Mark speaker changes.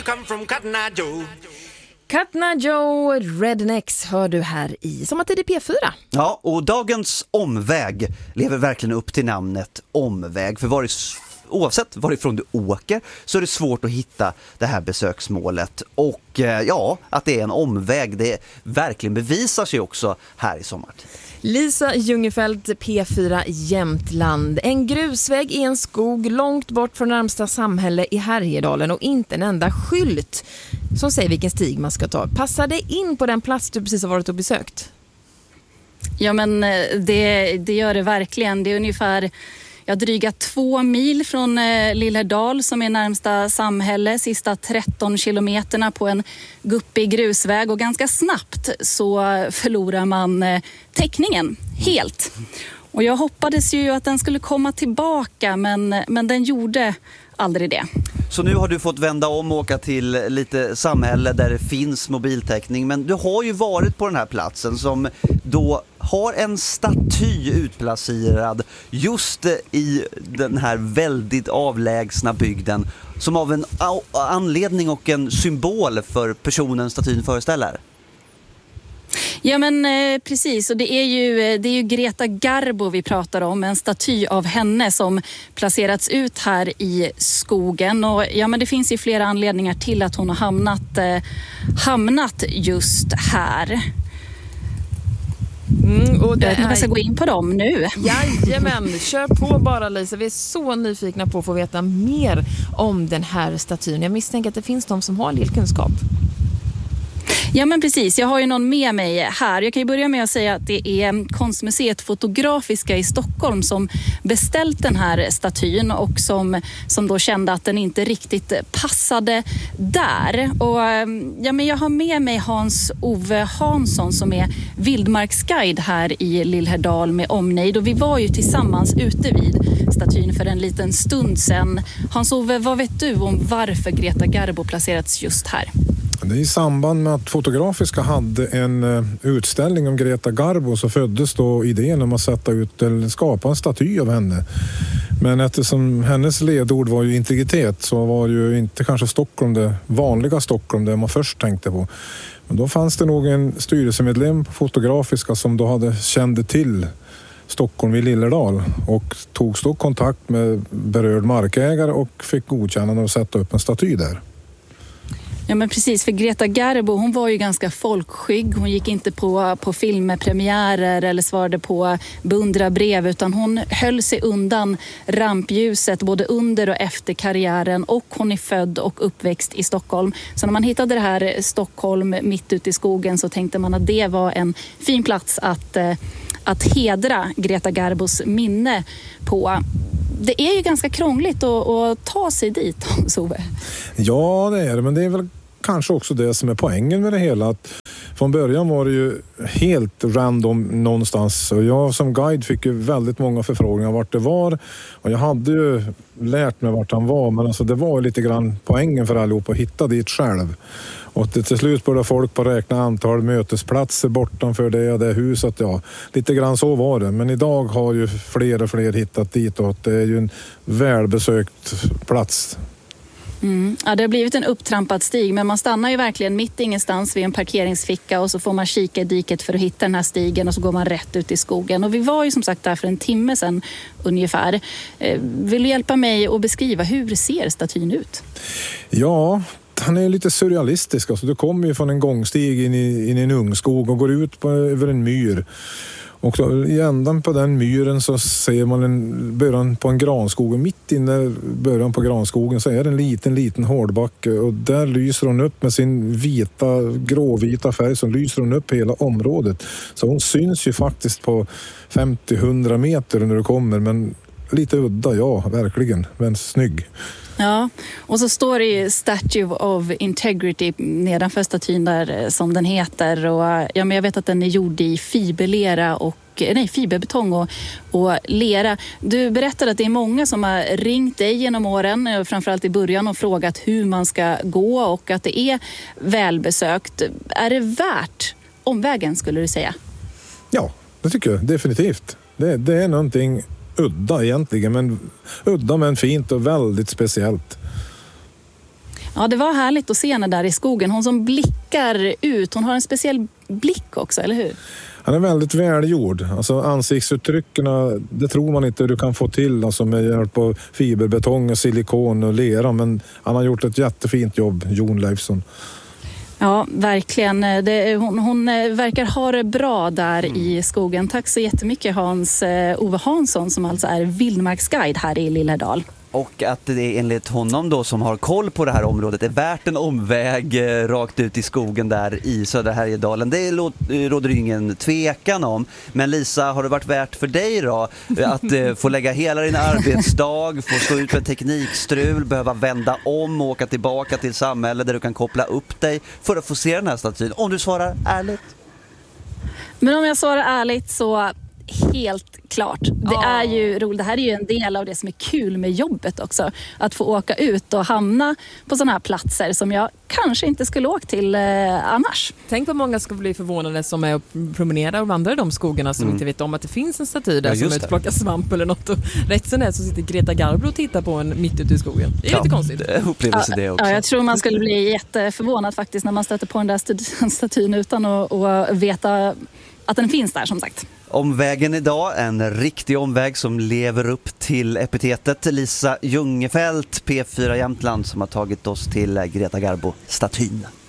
Speaker 1: you come from, Cotton Eye Joe?
Speaker 2: Cotton Eye Joe, Rednecks hör du här i Sommartid i P4.
Speaker 3: Ja, och dagens omväg lever verkligen upp till namnet omväg. För oavsett varifrån du åker så är det svårt att hitta det här besöksmålet. Och ja, att det är en omväg, det verkligen bevisar sig också här i Sommartid.
Speaker 2: Lisa Ljungefelt, P4 Jämtland. En grusväg i en skog långt bort från närmsta samhälle i Härjedalen och inte en enda skylt som säger vilken stig man ska ta. Passar det in på den plats du precis har varit och besökt?
Speaker 4: Ja, men det gör det verkligen. Det är ungefär dryga 2 mil från Lillhärdal som är närmsta samhälle, sista 13 kilometerna på en guppig grusväg, och ganska snabbt så förlorar man täckningen helt. Och jag hoppades ju att den skulle komma tillbaka, men den gjorde aldrig det.
Speaker 3: Så nu har du fått vända om och åka till lite samhälle där det finns mobiltäckning, men du har ju varit på den här platsen som då har en staty utplacerad just i den här väldigt avlägsna bygden som av en anledning och en symbol för personen statyn föreställer.
Speaker 4: Ja, men precis, och det är ju Greta Garbo vi pratar om, en staty av henne som placerats ut här i skogen, och ja, men det finns ju flera anledningar till att hon har hamnat just här. Och jag ska gå in på dem nu.
Speaker 2: Jajamän, kör på bara Lisa. Vi är så nyfikna på att få veta mer om den här statyn. Jag misstänker att det finns de som har en del kunskap.
Speaker 4: Ja, men precis, jag har ju någon med mig här. Jag kan ju börja med att säga att det är Konstmuseet Fotografiska i Stockholm som beställt den här statyn och som då kände att den inte riktigt passade där. Och ja, men jag har med mig Hans-Ove Hansson som är vildmarksguide här i Lillhärdal med omnejd, och vi var ju tillsammans ute vid statyn för en liten stund sedan. Hans-Ove, vad vet du om varför Greta Garbo placerats just här?
Speaker 5: Det är i samband med att Fotografiska hade en utställning om Greta Garbo så föddes då idén om att skapa en staty av henne. Men eftersom hennes ledord var ju integritet så var ju inte kanske Stockholm det vanliga Stockholm det man först tänkte på. Men då fanns det nog en styrelsemedlem på Fotografiska som då kände till Stockholm i Lillhärdal och tog då kontakt med berörd markägare och fick godkännande att sätta upp en staty där.
Speaker 4: Ja, men precis, för Greta Garbo, hon var ju ganska folkskygg. Hon gick inte på filmpremiärer eller svarade på beundrarbrev, utan hon höll sig undan rampljuset både under och efter karriären, och hon är född och uppväxt i Stockholm. Så när man hittade det här Stockholm mitt ute i skogen så tänkte man att det var en fin plats att hedra Greta Garbos minne på. Det är ju ganska krångligt att ta sig dit, Sove.
Speaker 5: Ja, det är det, men det är väl kanske också det som är poängen med det hela. Att från början var det ju helt random någonstans, och jag som guide fick ju väldigt många förfrågningar vart det var, och jag hade ju lärt mig vart han var, men alltså det var lite grann poängen för allihop att hitta dit själv. Och till slut började folk på räkna antal mötesplatser bortanför det huset. Ja, lite grann så var det. Men idag har ju fler och fler hittat dit, och det är ju en välbesökt plats.
Speaker 4: Ja, det har blivit en upptrampad stig, men man stannar ju verkligen mitt ingenstans vid en parkeringsficka och så får man kika i diket för att hitta den här stigen, och så går man rätt ut i skogen. Och vi var ju som sagt där för en timme sedan ungefär. Vill du hjälpa mig att beskriva hur ser statyn ut?
Speaker 5: Ja, han är lite surrealistisk. Alltså, du kommer ju från en gångstig in i en ungskog och går ut över en myr. Och så, i ändan på den myren så ser man början på en granskog. Och mitt inne början på granskogen så är det en liten hårdbacke. Och där lyser hon upp med sin gråvita färg, som lyser hon upp hela området. Så hon syns ju faktiskt på 50-100 meter när du kommer. Men lite udda, ja, verkligen. Men snygg.
Speaker 4: Ja, och så står det ju Statue of Integrity nedanför statyn där, som den heter. Och ja, men jag vet att den är gjord i fiberbetong och lera. Du berättade att det är många som har ringt dig genom åren, framförallt i början, och frågat hur man ska gå, och att det är välbesökt. Är det värt omvägen, skulle du säga?
Speaker 5: Ja, det tycker jag definitivt. Det är någonting udda egentligen, men udda men fint och väldigt speciellt.
Speaker 4: Ja, det var härligt att se henne där i skogen. Hon som blickar ut, hon har en speciell blick också, eller hur?
Speaker 5: Han är väldigt välgjord. Alltså ansiktsuttryckerna, det tror man inte du kan få till alltså med hjälp av fiberbetong och silikon och lera. Men han har gjort ett jättefint jobb, Jon Leifsson.
Speaker 4: Ja, verkligen. Hon verkar ha det bra där i skogen. Tack så jättemycket Ove Hansson som alltså är vildmarksguide här i Lillhärdal.
Speaker 3: Och att det enligt honom då som har koll på det här området är värt en omväg rakt ut i skogen där i södra Härjedalen. Det råder ju ingen tvekan om. Men Lisa, har det varit värt för dig då att få lägga hela din arbetsdag, få stå ut med teknikstrul, behöva vända om och åka tillbaka till samhället där du kan koppla upp dig för att få se den här statyn? Om du svarar ärligt.
Speaker 4: Men om jag svarar ärligt så helt klart. Det är ju roligt. Det här är ju en del av det som är kul med jobbet också. Att få åka ut och hamna på sådana här platser som jag kanske inte skulle åka till annars.
Speaker 2: Tänk vad många ska bli förvånade som är och promenerar och vandrar i de skogarna som inte vet om att det finns en staty där som utplockar svamp eller något. Och rätt sen är så sitter Greta Garbo och tittar på en mitt ute i skogen. Det är lite konstigt.
Speaker 3: Upplevelse det också.
Speaker 4: Ja, jag tror man skulle bli jätteförvånad faktiskt när man stöter på den där statyn utan att veta att den finns där som sagt.
Speaker 3: Omvägen idag, en riktig omväg som lever upp till epitetet. Lisa Ljungefelt, P4 Jämtland, som har tagit oss till Greta Garbo-statyn.